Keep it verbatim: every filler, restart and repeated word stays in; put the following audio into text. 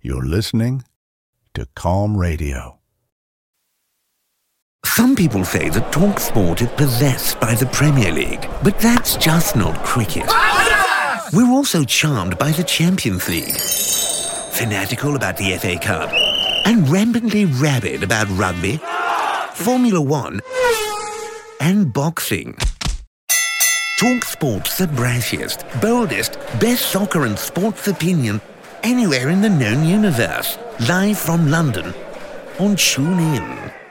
You're listening to Calm Radio. Some people say that TalkSport is possessed by the Premier League, but that's just not cricket. We're also charmed by the Champions League, fanatical about the F A Cup, and rampantly rabid about rugby, Formula One, and boxing. TalkSport's the brassiest, boldest, best soccer and sports opinion anywhere in the known universe. Live from London on TuneIn.